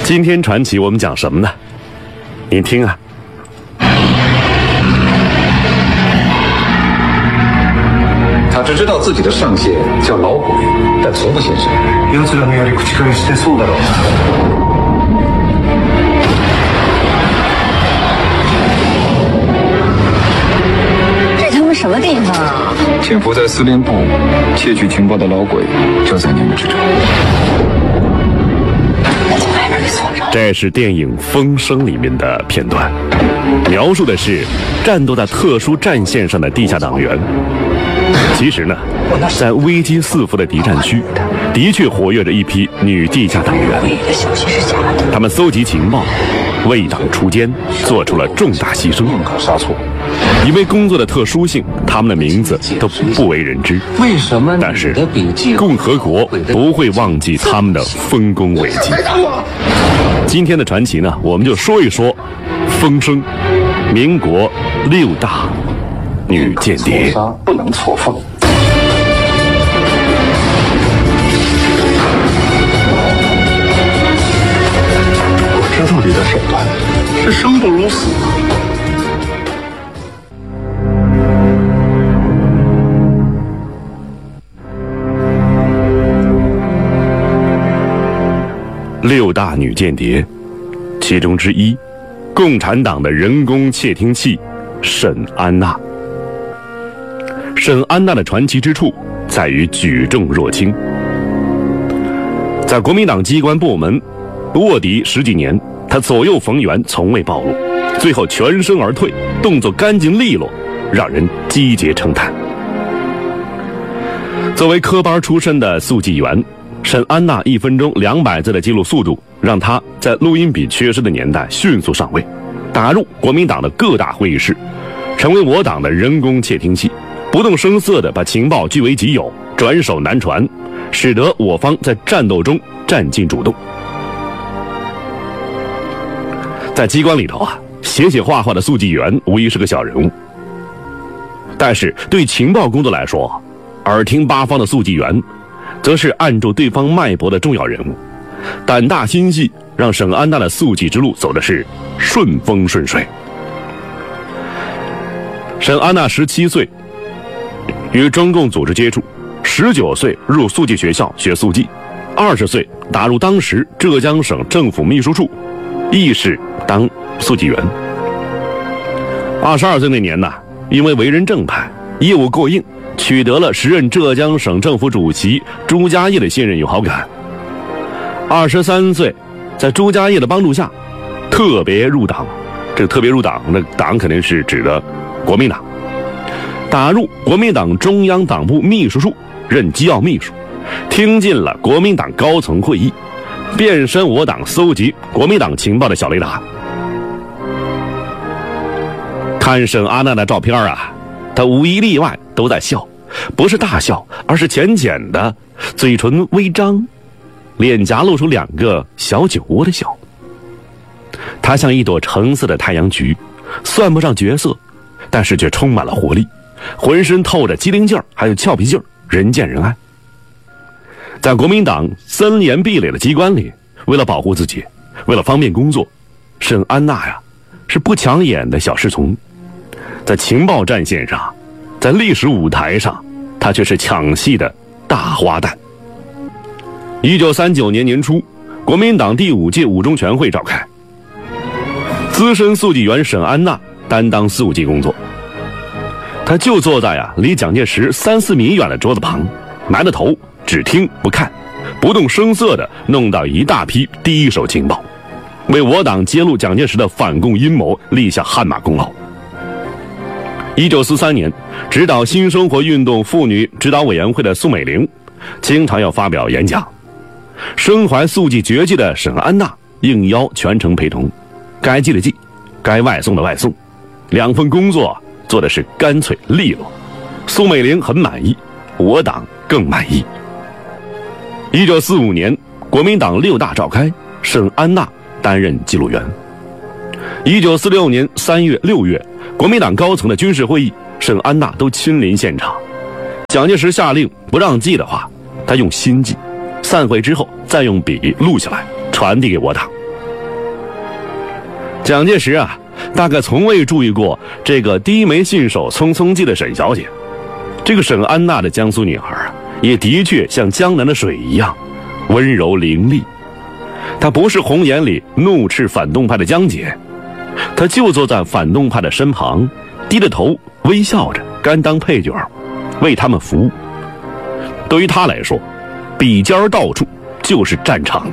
今天传奇我们讲什么呢？您听啊。 他只知道自己的上线叫老鬼，但从不现身。 奴らのやり口からしてそうだろう。 这他妈什么地方啊？ 潜伏在司令部窃取情报的老鬼就在你们之中。 那在外面给锁上。 这是电影《风声》里面的片段，描述的是战斗在特殊战线上的地下党员。其实呢，在危机四伏的敌占区，的确活跃着一批女地下党员。 消息是假的。 他们搜集情报，为党出奸，做出了重大牺牲。 不可杀错。 因为工作的特殊性，他们的名字都不为人知。 为什么？ 但是共和国不会忘记他们的丰功伟绩。今天的传奇呢，我们就说一说风声，民国6大女间谍。 不能错放。 我知道你的手段是生不如死。 6大女间谍，其中之一，共产党的人工窃听器沈安娜。沈安娜的传奇之处在于举重若轻，在国民党机关部门卧底10几年，她左右逢源，从未暴露，最后全身而退，动作干净利落，让人击节称叹。作为科班出身的速记员，沈安娜1分钟200字的记录速度，让她在录音笔缺失的年代迅速上位，打入国民党的各大会议室，成为我党的人工窃听器，不动声色地把情报据为己有，转手难传，使得我方在战斗中占尽主动。在机关里头啊，写画画的速记员无疑是个小人物，但是对情报工作来说，耳听八方的速记员则是按住对方脉搏的重要人物，胆大心细，让沈安娜的速记之路走的是顺风顺水。沈安娜17岁与中共组织接触，19岁入速记学校学速记，20岁打入当时浙江省政府秘书处，亦是当速记员。22岁那年呢，因为为人正派，业务过硬，取得了时任浙江省政府主席朱家业的信任与好感。23岁，在朱家业的帮助下，特别入党。这个特别入党，那党肯定是指的国民党。打入国民党中央党部秘书处，任机要秘书，听进了国民党高层会议，变身我党搜集国民党情报的小雷达。看沈安娜的照片啊，她无一例外都在笑，不是大笑，而是浅浅的，嘴唇微张，脸颊露出2个小酒窝的笑。她像一朵橙色的太阳菊，算不上绝色，但是却充满了活力，浑身透着机灵劲儿，还有俏皮劲儿，人见人爱。在国民党森严壁垒的机关里，为了保护自己，为了方便工作，沈安娜呀是不抢眼的小侍从。在情报战线上，在历史舞台上，她却是抢戏的大花旦。1939年年初，国民党第5届五中全会召开，资深速记员沈安娜担当速记工作。她就坐在离蒋介石3、4米远的桌子旁，埋着头，只听不看，不动声色地弄到一大批第一手情报，为我党揭露蒋介石的反共阴谋立下汗马功劳。1943年，指导新生活运动妇女指导委员会的宋美龄经常要发表演讲，身怀速记绝技的沈安娜应邀全程陪同，该记的记，该外送的外送，2份工作做的是干脆利落。宋美龄很满意，我党更满意。1945年，国民党6大召开，沈安娜担任记录员。1946年3月、6月，国民党高层的军事会议，沈安娜都亲临现场。蒋介石下令不让记的话，他用心记，散会之后再用笔录下来，传递给我党， 蒋介石啊，大概从未注意过这个低眉信手、匆匆记的沈小姐。这个沈安娜的江苏女孩啊，也的确像江南的水一样温柔伶俐。她不是红眼里怒斥反动派的江姐，她就坐在反动派的身旁，低着头微笑着，甘当配角，为他们服务。对于她来说，笔尖到处就是战场。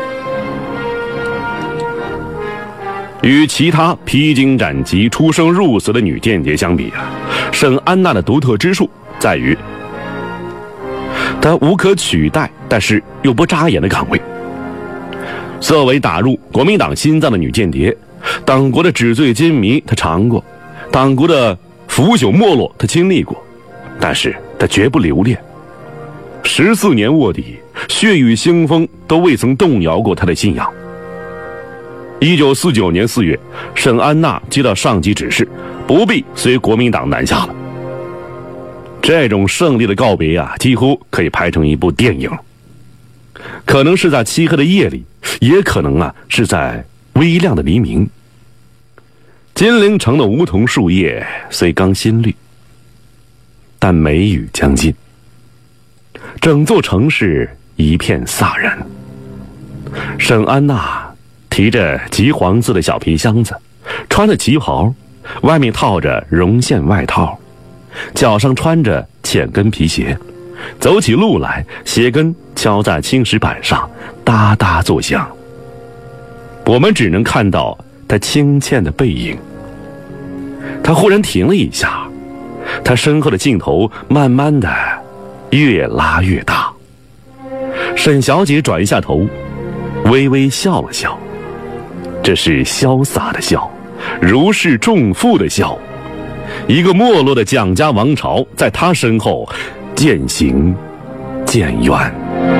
与其他披荆斩棘、出生入死的女间谍相比啊，沈安娜的独特之处在于，她无可取代，但是又不扎眼的岗位。作为打入国民党心脏的女间谍，党国的纸醉金迷她尝过，党国的腐朽没落她经历过，但是她绝不留恋。14年卧底，血雨腥风都未曾动摇过她的信仰。1949年4月，沈安娜接到上级指示，不必随国民党南下了。这种胜利的告别啊，几乎可以拍成一部电影。可能是在漆黑的夜里，也可能啊是在微亮的黎明。金陵城的梧桐树叶虽刚新绿，但梅雨将近，整座城市一片飒然。沈安娜提着橘黄色的小皮箱子，穿着旗袍，外面套着绒线外套，脚上穿着浅跟皮鞋，走起路来鞋跟敲在青石板上，哒哒作响。我们只能看到她轻欠的背影。她忽然停了一下，她身后的镜头慢慢的越拉越大。沈小姐转一下头，微微笑了笑，这是潇洒的笑，如释重负的笑。一个没落的蒋家王朝在她身后渐行渐远。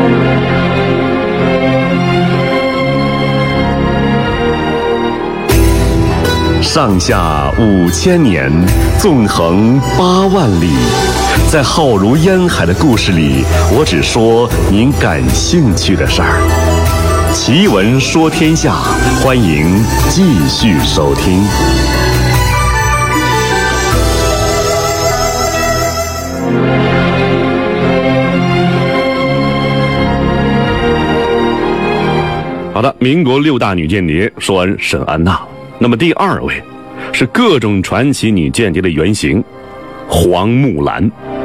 上下5000年，纵横8万里，在浩如烟海的故事里，我只说您感兴趣的事儿。奇闻说天下，欢迎继续收听。 好的，民国6大女间谍说完沈安娜，那么第二位是各种传奇女间谍的原型，黄木兰。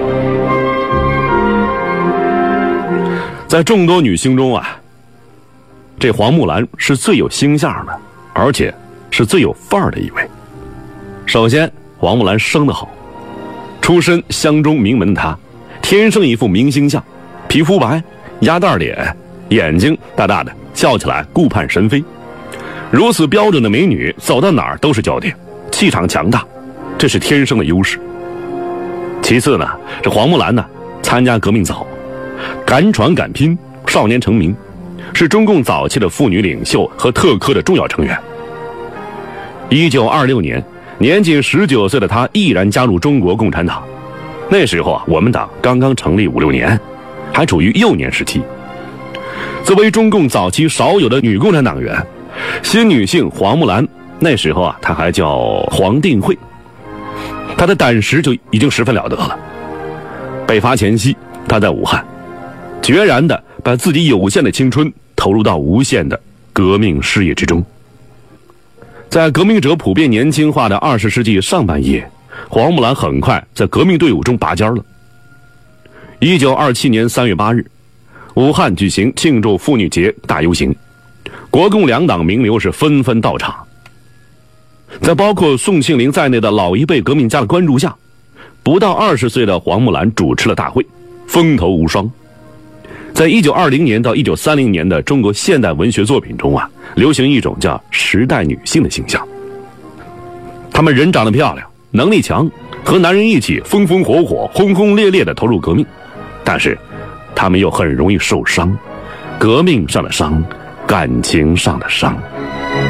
在众多女星中啊，这黄木兰是最有星相的，而且是最有范儿的一位。首先，黄木兰生得好，出身湘中名门的她，天生一副明星相，皮肤白，鸭蛋脸，眼睛大大的，笑起来顾盼神飞。如此标准的美女，走到哪儿都是焦点，气场强大，这是天生的优势。其次呢，这黄木兰呢，参加革命早，敢闯敢拼，少年成名，是中共早期的妇女领袖和特科的重要成员。1926年，年仅19岁的她毅然加入中国共产党。那时候啊，我们党刚刚成立5-6年，还处于幼年时期。作为中共早期少有的女共产党员，新女性黄木兰那时候啊，她还叫黄定慧，她的胆识就已经十分了得了。北伐前夕，她在武汉决然地把自己有限的青春投入到无限的革命事业之中。在革命者普遍年轻化的20世纪上半叶，黄木兰很快在革命队伍中拔尖了。1927年3月8日，武汉举行庆祝妇女节大游行，国共两党名流是纷纷到场。在包括宋庆龄在内的老一辈革命家的关注下，不到20岁的黄木兰主持了大会，风头无双。在1920年到1930年的中国现代文学作品中啊，流行一种叫时代女性的形象。她们人长得漂亮，能力强，和男人一起风风火火、轰轰烈烈地投入革命，但是她们又很容易受伤，革命上的伤，感情上的伤。